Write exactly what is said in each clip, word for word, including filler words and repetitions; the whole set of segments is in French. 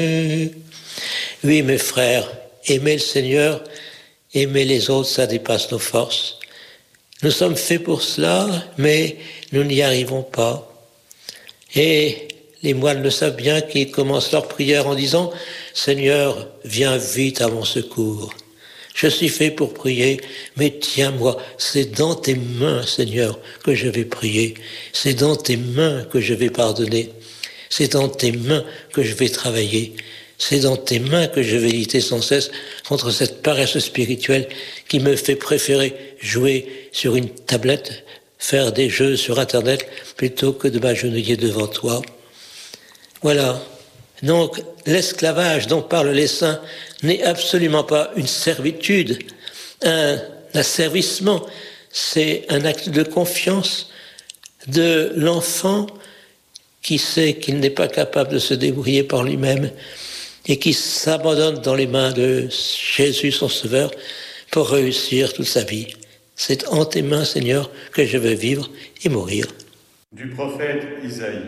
Oui, mes frères, aimer le Seigneur, aimer les autres, ça dépasse nos forces. Nous sommes faits pour cela, mais nous n'y arrivons pas. Et les moines le savent bien, qu'ils commencent leur prière en disant « Seigneur, viens vite à mon secours. Je suis fait pour prier, mais tiens-moi, c'est dans tes mains, Seigneur, que je vais prier. C'est dans tes mains que je vais pardonner. C'est dans tes mains que je vais travailler. C'est dans tes mains que je vais lutter sans cesse contre cette paresse spirituelle qui me fait préférer jouer sur une tablette, faire des jeux sur Internet, plutôt que de m'agenouiller devant toi. » Voilà. Donc, l'esclavage dont parlent les saints n'est absolument pas une servitude, un asservissement. C'est un acte de confiance de l'enfant qui sait qu'il n'est pas capable de se débrouiller par lui-même et qui s'abandonne dans les mains de Jésus, son Sauveur, pour réussir toute sa vie. C'est en tes mains, Seigneur, que je veux vivre et mourir. Du prophète Isaïe.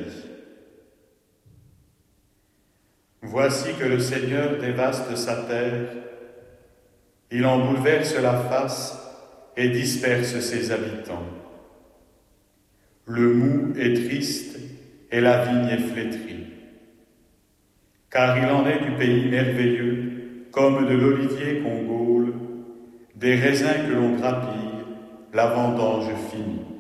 Voici que le Seigneur dévaste sa terre, il en bouleverse la face et disperse ses habitants. Le mou est triste et la vigne est flétrie, car il en est du pays merveilleux, comme de l'olivier qu'on gaule, des raisins que l'on grappille, la vendange finie.